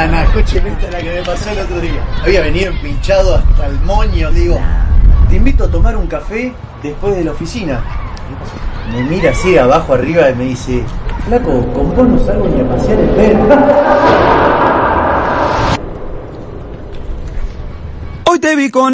No, escuchen, esta es la que me pasó el otro día. Había venido empinchado hasta el moño, digo, te invito a tomar un café después de la oficina. Me mira así abajo arriba y me dice, flaco, con vos no salgo ni a pasear el perro. Hoy te vi con